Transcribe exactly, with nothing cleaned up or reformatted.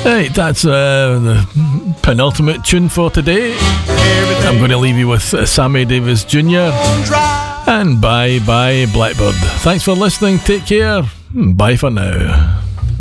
Right, that's uh, the penultimate tune for today. I'm going to leave you with uh, Sammy Davis Junior and Bye Bye Blackbird. Thanks for listening. Take care. Bye for now.